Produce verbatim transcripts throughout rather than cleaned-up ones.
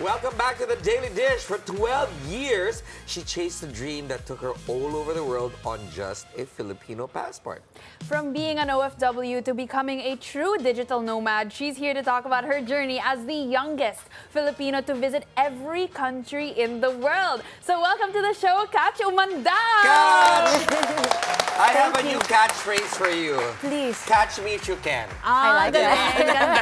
Welcome back to the Daily Dish. For twelve years, she chased a dream that took her all over the world on just a Filipino passport. From being an O F W to becoming a true digital nomad, she's here to talk about her journey as the youngest Filipino to visit every country in the world. So welcome to the show, Catch Umandang! Catch! I have a new catchphrase for you. Please. Catch me if you can. Ah, I like that.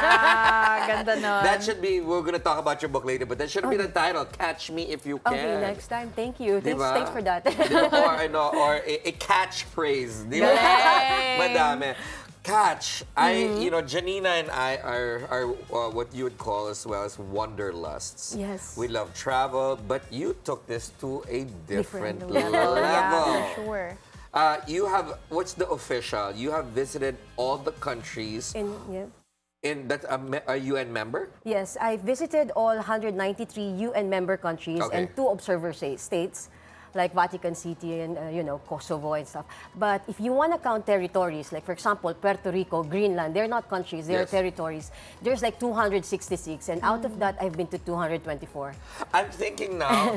Ganda. Ganda nun. That should be, we're going to talk about your book later, but that should be the title, Catch Me If You Can. Okay, next time. Thank you. Thanks, Diba? thanks for that. Diba? Or, ano, or a, a catchphrase. Di ba? Galing. Madami. Catch. I, you know, Janina and I are, are uh, what you would call as well as wanderlusts. Yes. We love travel, but you took this to a different, Different level. level. Yeah, for sure. Uh, you have, what's the official? You have visited all the countries In, yeah. in that a, me- a U N member? Yes, I visited all one hundred ninety-three U N member countries Okay. and two observer sa- states, like Vatican City and, uh, you know, Kosovo and stuff. But if you want to count territories, like, for example, Puerto Rico, Greenland, they're not countries, they're Yes. territories. There's like two hundred sixty-six, and out of that, I've been to two hundred twenty-four. I'm thinking now,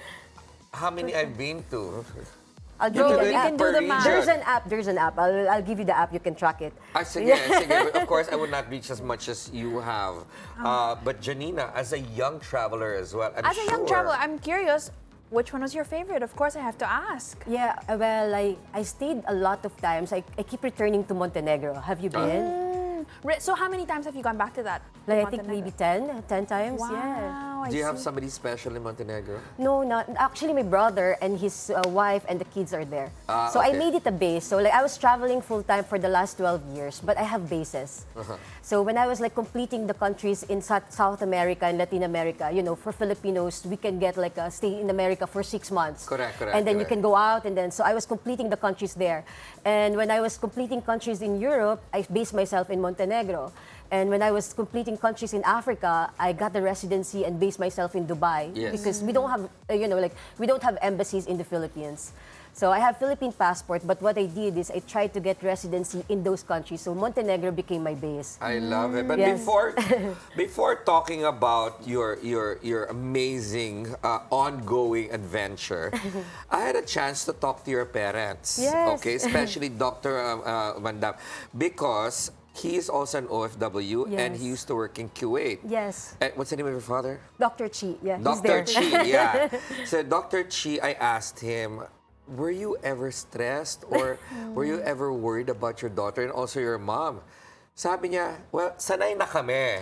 how many I've been to? I'll You give do you it the you app. can do the per math. region. There's an app, there's an app. I'll, I'll give you the app, you can track it. Ah, sige, sige. But of course, I would not reach as much as you have. Uh, but Janina, as a young traveler as well, I'm As a young sure- traveler, I'm curious, which one was your favorite? Of course, I have to ask. Yeah, uh, well, I, I stayed a lot of times. I, I keep returning to Montenegro. Have you been? Mm, re- So how many times have you gone back to that? Like, I think Montenegro? maybe ten, ten times, Wow, yeah. I Do you have see. somebody special in Montenegro? No, not actually. My brother and his uh, wife and the kids are there. Ah, so I okay. made it a base. So like I was traveling full time for the last twelve years, but I have bases. Uh-huh. So when I was like completing the countries in South South America and Latin America, you know, for Filipinos, we can get like a stay in America for six months. Correct, correct, And then correct. you can go out, and then so I was completing the countries there. And when I was completing countries in Europe, I based myself in Montenegro. And when I was completing countries in Africa, I got the residency and based myself in Dubai. Yes. Because we don't have, uh, you know, like we don't have embassies in the Philippines. So I have Philippine passport, but what I did is I tried to get residency in those countries. So Montenegro became my base. I love it. But Yes. before before talking about your your your amazing uh, ongoing adventure, I had a chance to talk to your parents. Yes. Okay, especially Doctor Uh, uh, Mandam, because he is also an O F W and Yes. he used to work in Kuwait. Yes, And what's the name of your father? Doctor Chi. Yeah, he's Doctor there. Chi, yeah. So Doctor Chi, I asked him, were you ever stressed or were you ever worried about your daughter and also your mom? Sabi niya, well, sanay na kami.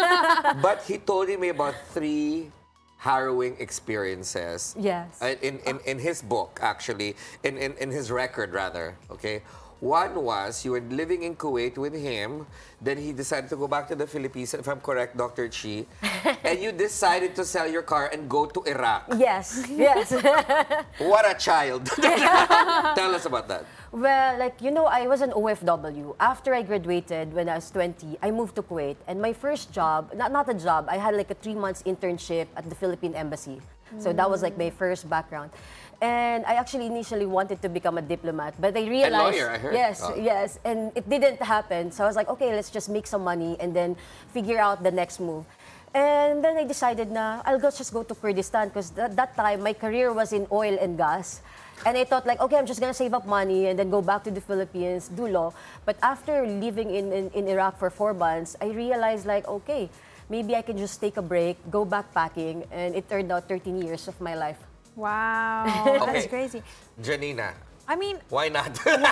But he told me about three harrowing experiences. Yes. Uh, In, in, in his book, actually, in, in, in his record, rather, okay? One was you were living in Kuwait with him, then he decided to go back to the Philippines, if I'm correct, Doctor Chi, and you decided to sell your car and go to Iraq. Yes, yes. What a child. Tell us about that. Well, like, you know, I was an O F W. After I graduated when I was twenty, I moved to Kuwait. And my first job, not, not a job, I had like a three months internship at the Philippine Embassy. So that was like my first background. And I actually initially wanted to become a diplomat, but I realized... lawyer, I heard. Yes, Oh. yes. And it didn't happen. So I was like, okay, let's just make some money and then figure out the next move. And then I decided na I'll go, just go to Kurdistan because that, that time my career was in oil and gas. And I thought like, okay, I'm just gonna save up money and then go back to the Philippines, do law. But after living in, in, in Iraq for four months, I realized like, okay, maybe I can just take a break, go backpacking, and it turned out thirteen years of my life. Wow, Okay. that's crazy. Janina, I mean, why not?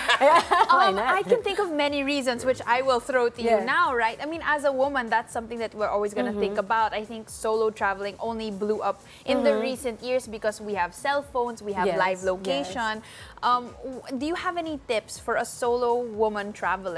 Why um, not? I can think of many reasons, which I will throw to you Yeah. now, right? I mean, as a woman, that's something that we're always going to think about. I think solo traveling only blew up in the recent years because we have cell phones, we have Yes, live location. Um, w- do you have any tips for a solo woman traveler?